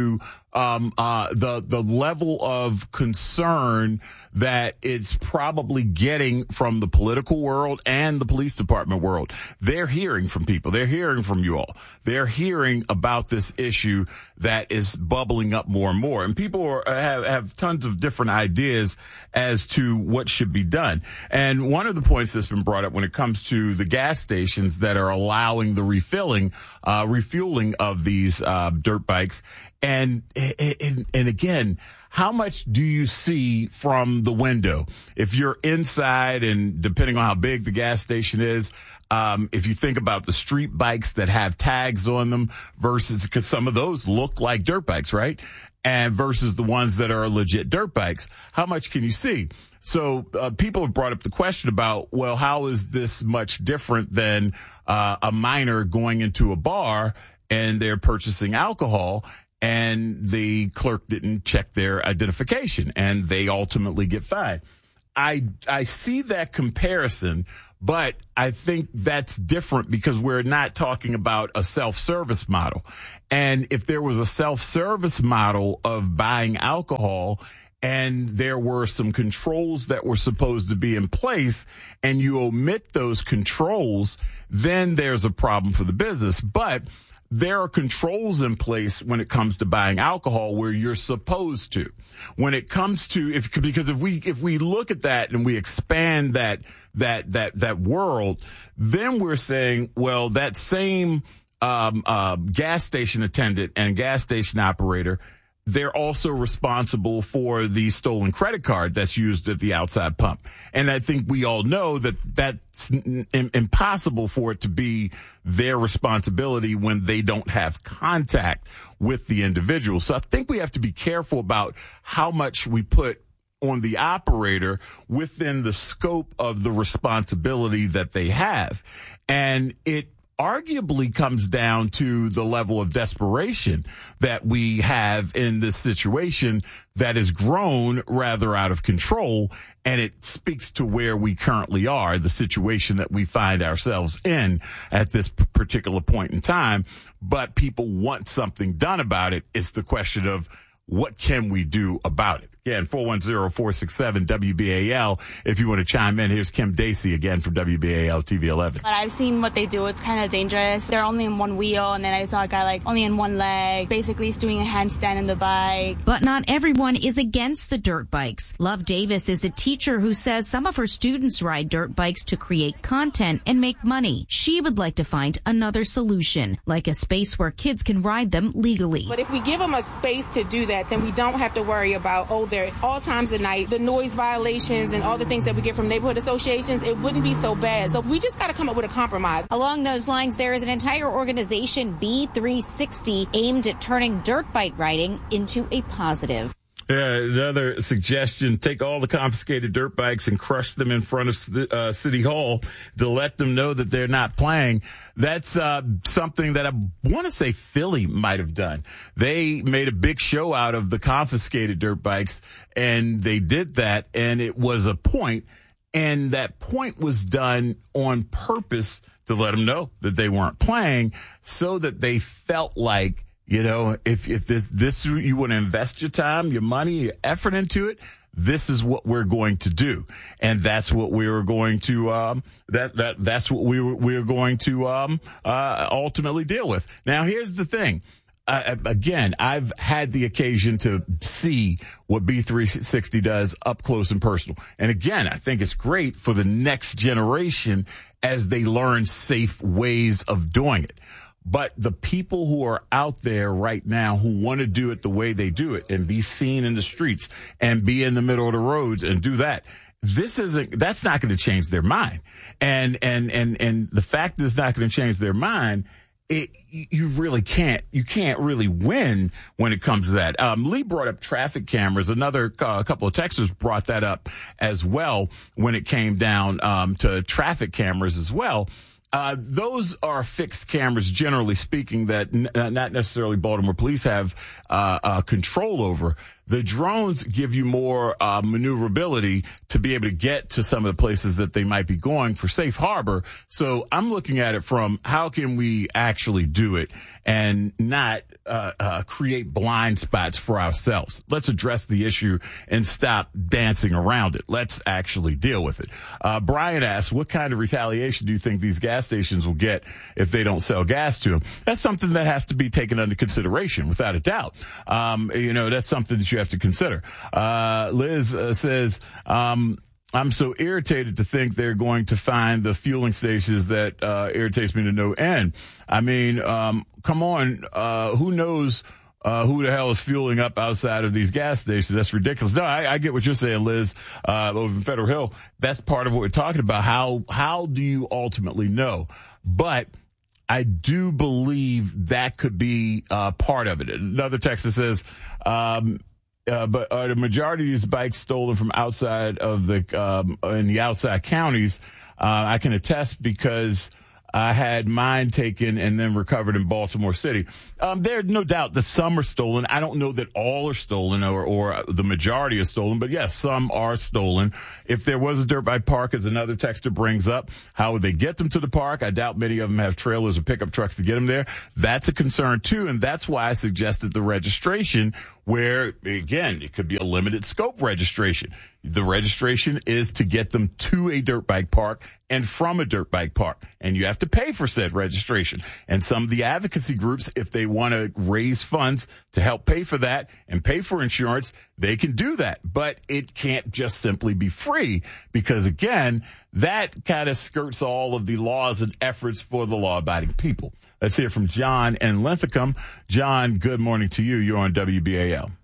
um, uh, the the level of concern that it's probably getting from the political world and the police department world. They're hearing from people. They're hearing from you all. They're hearing about this issue that is bubbling up more and more. And people are, have, have tons of different ideas as to what should be done. And one of the points that's been brought up when it comes to the gas stations that are allowing the refilling, uh, refueling of these uh, dirt bikes. And, and, and again, how much do you see from the window? If you're inside, and depending on how big the gas station is, um, if you think about the street bikes that have tags on them versus, because some of those look like dirt bikes, right? And versus the ones that are legit dirt bikes, how much can you see? So uh, people have brought up the question about, well, how is this much different than uh, a minor going into a bar and they're purchasing alcohol and the clerk didn't check their identification and they ultimately get fined? I I see that comparison, but I think that's different because we're not talking about a self-service model. And if there was a self-service model of buying alcohol and there were some controls that were supposed to be in place and you omit those controls, then there's a problem for the business. But there are controls in place when it comes to buying alcohol where you're supposed to. When it comes to, if, because if we, if we look at that and we expand that, that, that, that world, then we're saying, well, that same, um, uh, gas station attendant and gas station operator, they're also responsible for the stolen credit card that's used at the outside pump. And I think we all know that that's n- impossible for it to be their responsibility when they don't have contact with the individual. So I think we have to be careful about how much we put on the operator within the scope of the responsibility that they have. And it arguably comes down to the level of desperation that we have in this situation that has grown rather out of control. And it speaks to where we currently are, the situation that we find ourselves in at this particular point in time. But people want something done about it. It's the question of what can we do about it? Again, four one zero, four six seven, W B A L. If you want to chime in, here's Kim Dacey again from W B A L T V eleven. But I've seen what they do. It's kind of dangerous. They're only in one wheel, and then I saw a guy like only in one leg. Basically, he's doing a handstand in the bike. But not everyone is against the dirt bikes. Love Davis is a teacher who says some of her students ride dirt bikes to create content and make money. She would like to find another solution, like a space where kids can ride them legally. But if we give them a space to do that, then we don't have to worry about, oh, they're all times of night, the noise violations and all the things that we get from neighborhood associations. It wouldn't be so bad. So we just got to come up with a compromise. Along those lines, there is an entire organization, B three sixty, aimed at turning dirt bike riding into a positive. Yeah, another suggestion, take all the confiscated dirt bikes and crush them in front of uh, City Hall to let them know that they're not playing. That's uh, something that I want to say Philly might have done. They made a big show out of the confiscated dirt bikes, and they did that, and it was a point, and that point was done on purpose to let them know that they weren't playing so that they felt like, you know, if, if this, this, you want to invest your time, your money, your effort into it, this is what we're going to do. And that's what we were going to, um, that, that, that's what we were, we were going to, um, uh, ultimately deal with. Now, here's the thing. Uh, again, I've had the occasion to see what B three sixty does up close and personal. And again, I think it's great for the next generation as they learn safe ways of doing it. But the people who are out there right now who want to do it the way they do it and be seen in the streets and be in the middle of the roads and do that, this isn't, that's not going to change their mind. And, and, and, and the fact that it's not going to change their mind, it, you really can't, you can't really win when it comes to that. Um, Lee brought up traffic cameras. Another uh, couple of texters brought that up as well when it came down, um, to traffic cameras as well. Uh, those are fixed cameras, generally speaking, that n- not necessarily Baltimore police have uh, uh, control over. The drones give you more uh, maneuverability to be able to get to some of the places that they might be going for safe harbor. So I'm looking at it from how can we actually do it and not uh, uh, create blind spots for ourselves. Let's address the issue and stop dancing around it. Let's actually deal with it. Uh, Brian asks, what kind of retaliation do you think these gas stations will get if they don't sell gas to them? That's something that has to be taken under consideration, without a doubt. Um, you know, that's something that you have to consider. Uh, Liz uh, says, um, I'm so irritated to think they're going to find the fueling stations that uh, irritates me to no end. I mean, um, come on, uh, who knows uh, who the hell is fueling up outside of these gas stations? That's ridiculous. No, I, I get what you're saying, Liz, uh, over in Federal Hill. That's part of what we're talking about. How how do you ultimately know? But I do believe that could be uh, part of it. Another text that says, um, Uh, but are the majority of these bikes stolen from outside of the um, in the outside counties? Uh, I can attest because I had mine taken and then recovered in Baltimore City. Um, there's no doubt that some are stolen. I don't know that all are stolen or, or the majority are stolen, but yes, some are stolen. If there was a dirt bike park, as another texter brings up, how would they get them to the park? I doubt many of them have trailers or pickup trucks to get them there. That's a concern too, and that's why I suggested the registration, where, again, it could be a limited scope registration. The registration is to get them to a dirt bike park and from a dirt bike park. And you have to pay for said registration. And some of the advocacy groups, if they want to raise funds to help pay for that and pay for insurance, they can do that. But it can't just simply be free because, again, that kind of skirts all of the laws and efforts for the law-abiding people. Let's hear from John in Linthicum. John, good morning to you. You're on W B A L.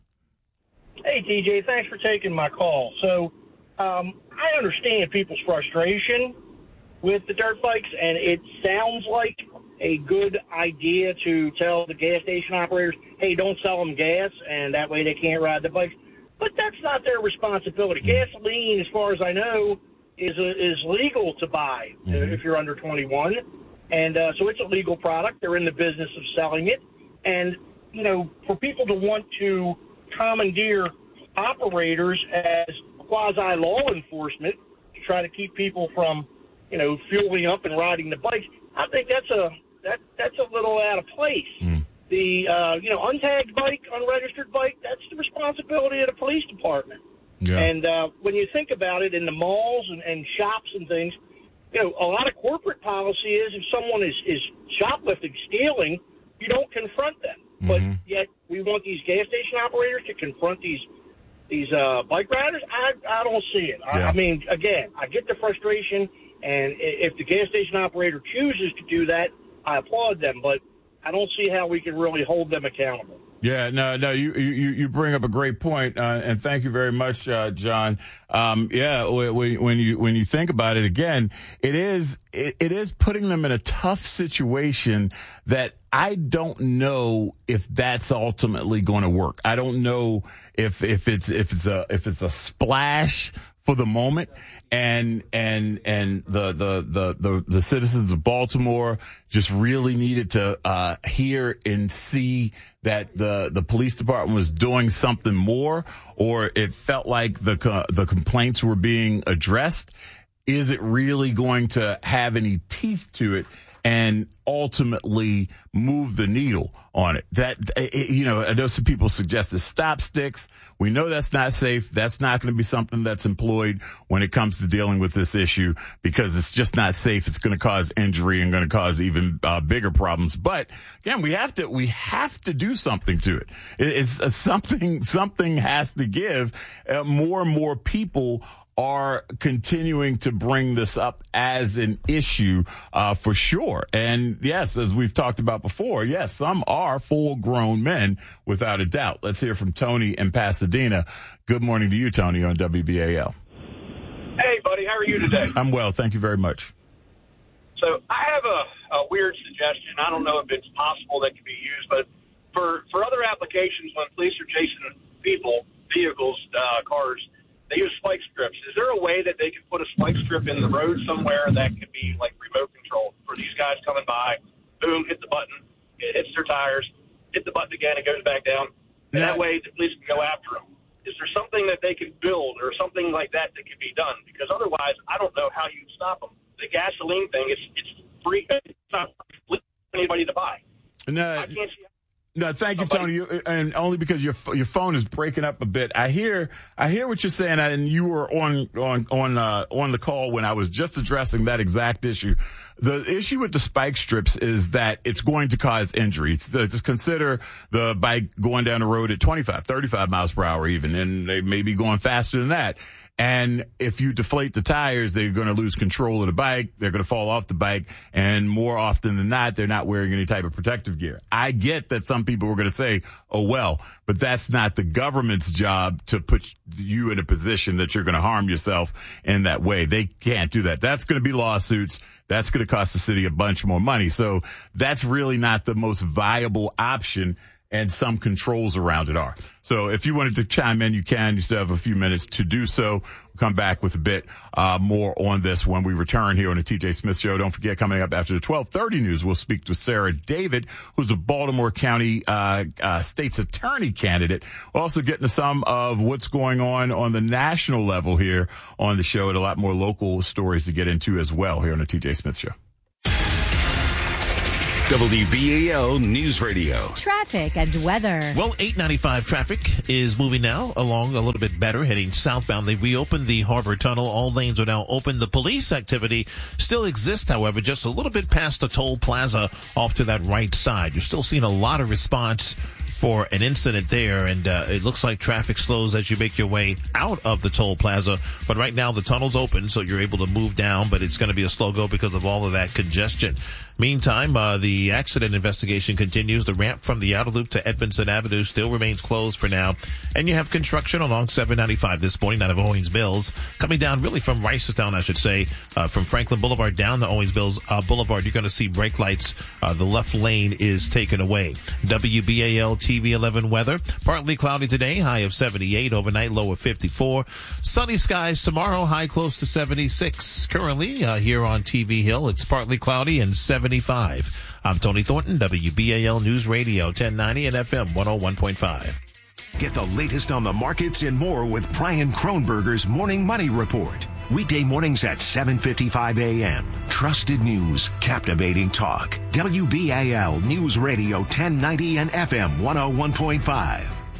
Hey, T J, thanks for taking my call. So um, I understand people's frustration with the dirt bikes, and it sounds like a good idea to tell the gas station operators, hey, don't sell them gas, and that way they can't ride the bikes. But that's not their responsibility. Gasoline, as far as I know, is a, is legal to buy mm-hmm. if you're under twenty-one. And uh, so it's a legal product. They're in the business of selling it. And, you know, for people to want to commandeer operators as quasi-law enforcement to try to keep people from, you know, fueling up and riding the bikes, I think that's a that that's a little out of place. Mm. The, uh, you know, untagged bike, unregistered bike, that's the responsibility of the police department. Yeah. And uh, when you think about it, in the malls and, and shops and things, you know, a lot of corporate policy is if someone is, is shoplifting, stealing, you don't confront them. Mm-hmm. But yet we want these gas station operators to confront these these uh, bike riders. I I don't see it. Yeah. I, I mean, again, I get the frustration, and if the gas station operator chooses to do that, I applaud them. But I don't see how we can really hold them accountable. Yeah, no, no, you, you, you bring up a great point, uh, and thank you very much, uh, John. Um, yeah, when, when you, when you think about it again, it is, it, it is putting them in a tough situation that I don't know if that's ultimately going to work. I don't know if, if it's, if it's a, if it's a splash for the moment, and and and the the the the, the citizens of Baltimore just really needed to uh, hear and see that the the police department was doing something more, or it felt like the the complaints were being addressed. Is it really going to have any teeth to it and ultimately move the needle on it? That, you know, I know some people suggested stop sticks. We know that's not safe. That's not going to be something that's employed when it comes to dealing with this issue because it's just not safe. It's going to cause injury and going to cause even uh, bigger problems. But again, we have to, we have to do something to it. It's uh, something, something has to give. Uh, more and more people are continuing to bring this up as an issue, uh, for sure. And yes, as we've talked about before, yes, some are full grown men without a doubt. Let's hear from Tony in Pasadena. Good morning to you, Tony, on W B A L. Hey, buddy. How are you today? I'm well. Thank you very much. So I have a, a weird suggestion. I don't know if it's possible that can be used, but for, for other applications, when police are chasing people, vehicles, uh, cars, they use spike strips. Is there a way that they could put a spike strip in the road somewhere that could be like remote control for these guys coming by? Boom, hit the button, it hits their tires, hit the button again, it goes back down. And that way the police can go after them. Is there something that they could build or something like that that could be done? Because otherwise, I don't know how you stop them. The gasoline thing, it's it's free. It's not free for anybody to buy. No, I can't see. No, thank you, Tony. You, and only because your your phone is breaking up a bit. I hear I hear what you're saying, and you were on on on uh, on the call when I was just addressing that exact issue. The issue with the spike strips is that it's going to cause injuries. Just consider the bike going down the road at twenty-five, thirty-five miles per hour even, and they may be going faster than that. And if you deflate the tires, they're going to lose control of the bike. They're going to fall off the bike. And more often than not, they're not wearing any type of protective gear. I get that some people were going to say, oh, well, but that's not the government's job to put you in a position that you're going to harm yourself in that way. They can't do that. That's going to be lawsuits. That's going to cost the city a bunch more money. So that's really not the most viable option. And some controls around it are. So if you wanted to chime in, you can. You still have a few minutes to do so. We'll come back with a bit uh, more on this when we return here on the T J Smith Show. Don't forget, coming up after the twelve thirty news, we'll speak to Sarah David, who's a Baltimore County uh, uh, state's attorney candidate. We'll also get into some of what's going on on the national level here on the show, and a lot more local stories to get into as well here on the T J Smith Show. W B A L News Radio. Traffic and weather. Well, eight ninety-five traffic is moving now along a little bit better, heading southbound. They've reopened the Harbor Tunnel. All lanes are now open. The police activity still exists, however, just a little bit past the toll plaza off to that right side. You're still seeing a lot of response for an incident there, and uh, it looks like traffic slows as you make your way out of the toll plaza. But right now the tunnel's open, so you're able to move down, but it's going to be a slow go because of all of that congestion. Meantime, uh, the accident investigation continues. The ramp from the outer loop to Edmondson Avenue still remains closed for now. And you have construction along seven ninety-five this morning out of Owings Mills, coming down really from Ricerstown, I should say, uh, from Franklin Boulevard down to Owings Mills uh, Boulevard. You're going to see brake lights. Uh, the left lane is taken away. W B A L T V eleven weather. Partly cloudy today, high of seventy-eight. Overnight, low of fifty-four. Sunny skies tomorrow, high close to seventy-six. Currently, uh, here on T V Hill, it's partly cloudy and seventy-five. I'm Tony Thornton, W B A L News Radio, ten ninety and F M one oh one point five. Get the latest on the markets and more with Brian Kronberger's Morning Money Report. Weekday mornings at seven fifty-five a.m. Trusted news, captivating talk. W B A L News Radio, ten ninety and F M one oh one point five.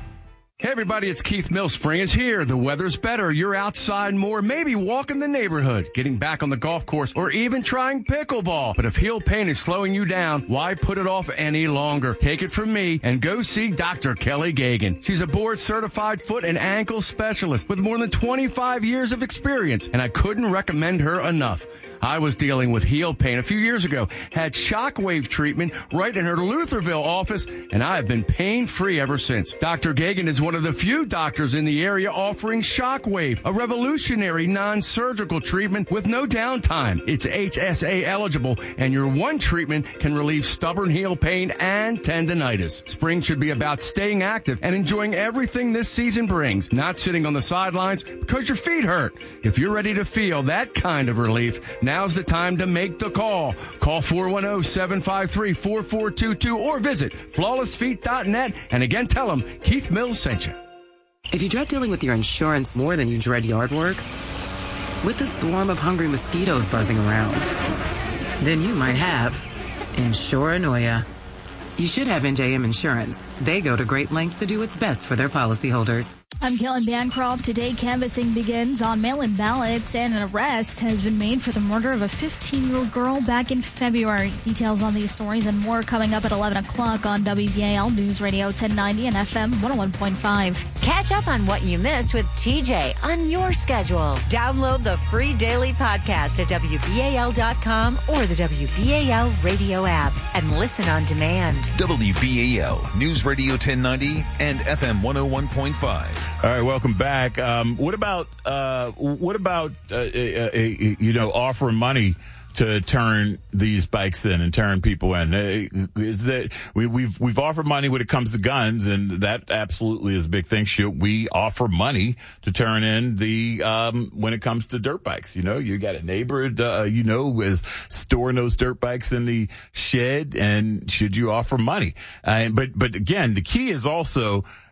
Hey everybody, it's Keith Mills. Spring is here. The weather's better. You're outside more, maybe walking the neighborhood, getting back on the golf course, or even trying pickleball. But if heel pain is slowing you down, why put it off any longer? Take it from me and go see Doctor Kelly Gagan. She's a board-certified foot and ankle specialist with more than twenty-five years of experience, and I couldn't recommend her enough. I was dealing with heel pain a few years ago, had shockwave treatment right in her Lutherville office, and I have been pain-free ever since. Doctor Gagan is one of the few doctors in the area offering Shockwave, a revolutionary non-surgical treatment with no downtime. It's H S A eligible, and your one treatment can relieve stubborn heel pain and tendonitis. Spring should be about staying active and enjoying everything this season brings, not sitting on the sidelines because your feet hurt. If you're ready to feel that kind of relief, now's the time to make the call. Call four one zero, seven five three, four four two two or visit flawless feet dot net, and again tell them Keith Mills sent you. If you dread dealing with your insurance more than you dread yard work, with a swarm of hungry mosquitoes buzzing around, then you might have Insuranoia. You should have N J M Insurance. They go to great lengths to do what's best for their policyholders. I'm Kellen Bancroft. Today, canvassing begins on mail-in ballots, and an arrest has been made for the murder of a fifteen-year-old girl back in February. Details on these stories and more coming up at eleven o'clock on W B A L News Radio ten ninety and F M one oh one point five. Catch up on what you missed with T J on your schedule. Download the free daily podcast at W B A L dot com or the W B A L radio app and listen on demand. W B A L News Radio ten ninety and F M one oh one point five. All right, welcome back. Um, what about uh, what about uh, uh, uh, you know offering money to turn these bikes in and turn people in? Uh, is that we, we've we've offered money when it comes to guns, and that absolutely is a big thing. Should we offer money to turn in the um, when it comes to dirt bikes? You know, you got a neighbor, uh, you know, is storing those dirt bikes in the shed, and should you offer money? Uh, but but again, the key is also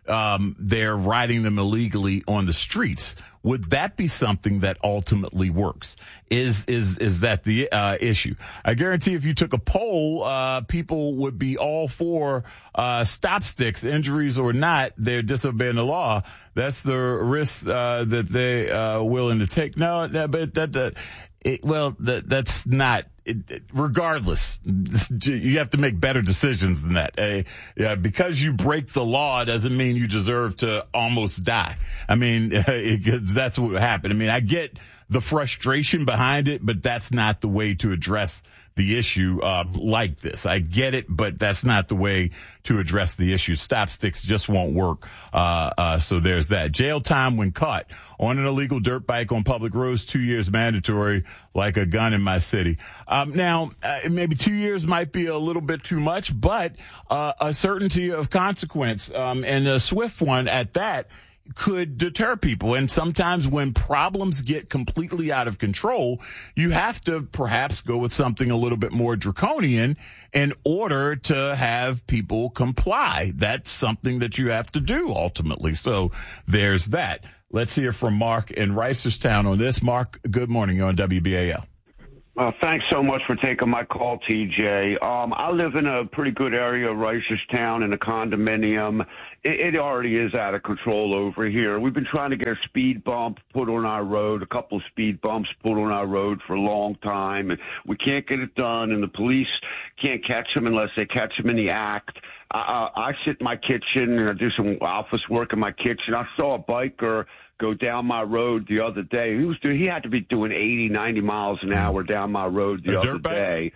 um, they're riding them illegally on the streets. Would that be something that ultimately works? Is is is that the uh, issue? I guarantee if you took a poll, uh, people would be all for uh, stop sticks, injuries or not. They're disobeying the law. That's the risk uh, that they are uh, willing to take. No, no but that, that it, well, that that's not. It, it, regardless, you have to make better decisions than that. Uh, yeah, because you break the law doesn't mean you deserve to almost die. I mean, it, that's what happened. I mean, I get the frustration behind it, but that's not the way to address the issue uh, like this. I get it, but that's not the way to address the issue. Stop sticks just won't work. Uh, uh, so there's that. Jail time when caught on an illegal dirt bike on public roads, two years mandatory, like a gun in my city. Um, now, uh, maybe two years might be a little bit too much, but uh, a certainty of consequence, um, and a swift one at that, could deter people. And sometimes when problems get completely out of control, you have to perhaps go with something a little bit more draconian in order to have people comply. That's something that you have to do ultimately. So there's that. Let's hear from Mark in Reisterstown on this. Mark, good morning. You're on W B A L. Uh, thanks so much for taking my call, T J. Um, I live in a pretty good area of Reisterstown in a condominium. It, it already is out of control over here. We've been trying to get a speed bump put on our road, a couple of speed bumps put on our road for a long time, and we can't get it done, and the police can't catch them unless they catch them in the act. I, I, I sit in my kitchen and I do some office work in my kitchen. I saw a biker go down my road the other day. He was doing, he had to be doing eighty, ninety miles an hour down my road the a other day.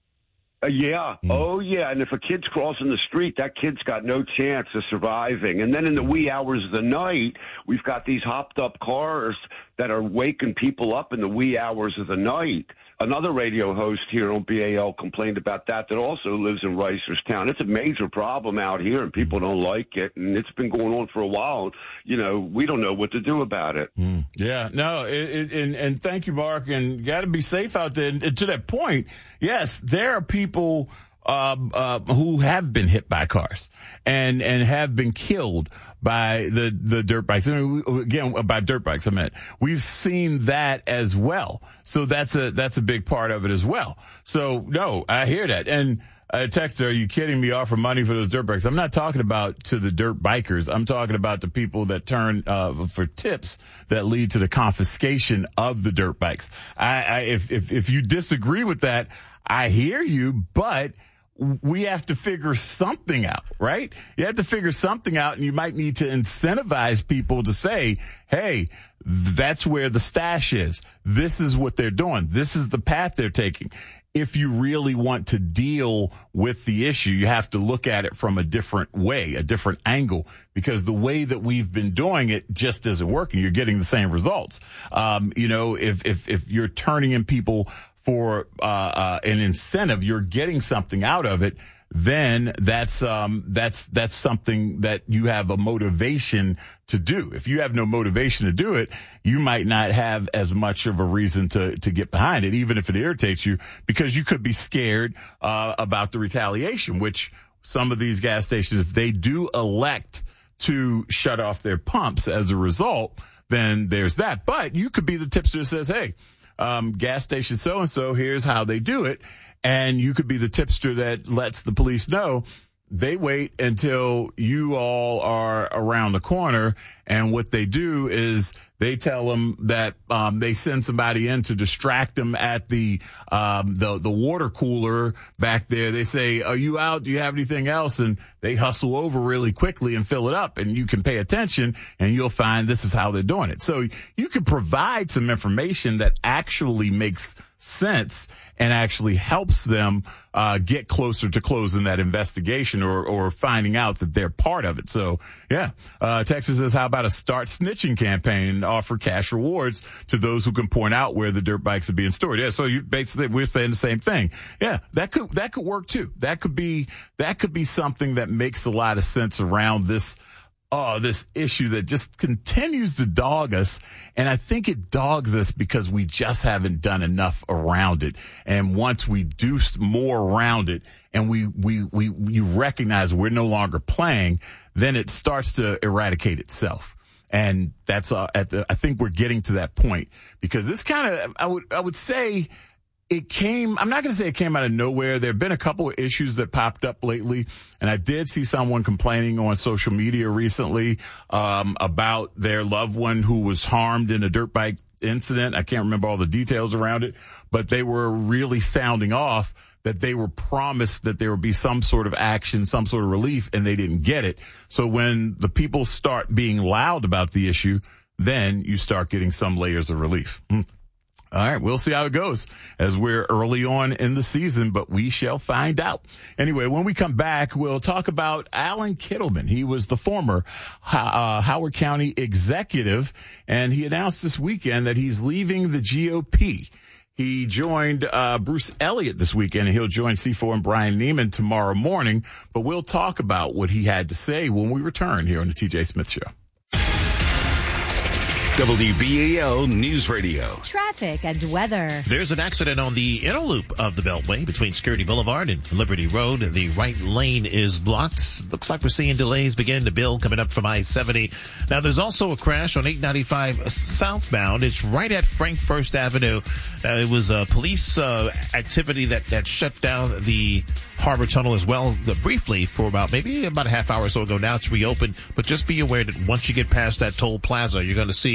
Uh, yeah. Mm. Oh, yeah. And if a kid's crossing the street, that kid's got no chance of surviving. And then in the wee hours of the night, we've got these hopped up cars that are waking people up in the wee hours of the night. Another radio host here on B A L complained about that that also lives in Reisterstown. It's a major problem out here, and people don't like it, and it's been going on for a while. You know, we don't know what to do about it. Mm. Yeah, no, it, it, and, and thank you, Mark, and got to be safe out there. And, and to that point, yes, there are people uh, uh, who have been hit by cars and, and have been killed by the, the dirt bikes. I mean, we, again, by dirt bikes, I meant. We've seen that as well. So that's a, that's a big part of it as well. So, no, I hear that. And uh, Texter, are you kidding me? Offer money for those dirt bikes? I'm not talking about to the dirt bikers. I'm talking about the people that turn uh, for tips that lead to the confiscation of the dirt bikes. I, I if, if, if you disagree with that, I hear you, but we have to figure something out, right? You have to figure something out, and you might need to incentivize people to say, hey, that's where the stash is. This is what they're doing. This is the path they're taking. If you really want to deal with the issue, you have to look at it from a different way, a different angle, because the way that we've been doing it just isn't working. You're getting the same results. Um, you know, if, if, if you're turning in people for uh, uh, an incentive, you're getting something out of it, then that's um, that's that's something that you have a motivation to do. If you have no motivation to do it, you might not have as much of a reason to to get behind it, even if it irritates you, because you could be scared uh, about the retaliation, which some of these gas stations, if they do elect to shut off their pumps as a result, then there's that. But you could be the tipster that says, hey, Um, gas station so-and-so, here's how they do it. And you could be the tipster that lets the police know. They wait until you all are around the corner, and what they do is they tell them that um, they send somebody in to distract them at the um, the the water cooler back there. They say, "Are you out? Do you have anything else?" And they hustle over really quickly and fill it up, and you can pay attention, and you'll find this is how they're doing it. So you can provide some information that actually makes sense and actually helps them uh, get closer to closing that investigation or, or finding out that they're part of it. So, yeah, uh, Texas says, how about a start snitching campaign and offer cash rewards to those who can point out where the dirt bikes are being stored? Yeah, so you basically, we're saying the same thing. Yeah, that could, that could work too. That could be, that could be something that makes a lot of sense around this oh, this issue that just continues to dog us. And I think it dogs us because we just haven't done enough around it. And once we do more around it and we, we, we, you recognize we're no longer playing, then it starts to eradicate itself. And that's, uh, at the, I think we're getting to that point because this kind of, I would, I would say, it came, I'm not going to say it came out of nowhere. There have been a couple of issues that popped up lately, and I did see someone complaining on social media recently um, about their loved one who was harmed in a dirt bike incident. I can't remember all the details around it, but they were really sounding off that they were promised that there would be some sort of action, some sort of relief, and they didn't get it. So when the people start being loud about the issue, then you start getting some layers of relief. Hmm. All right, we'll see how it goes as we're early on in the season, but we shall find out. Anyway, when we come back, we'll talk about Alan Kittleman. He was the former uh, Howard County executive, and he announced this weekend that he's leaving the G O P. He joined uh, Bruce Elliott this weekend, and he'll join C four and Brian Neiman tomorrow morning. But we'll talk about what he had to say when we return here on the T J Smith Show. W B A L News Radio. Traffic and weather. There's an accident on the inner loop of the Beltway between Security Boulevard and Liberty Road. The right lane is blocked. Looks like we're seeing delays begin to build coming up from I seventy. Now, there's also a crash on eight ninety-five southbound. It's right at Frank First Avenue. Uh, it was a police uh, activity that, that shut down the Harbor Tunnel as well, uh, briefly for about maybe about a half hour or so ago. Now it's reopened, but just be aware that once you get past that toll plaza, you're going to see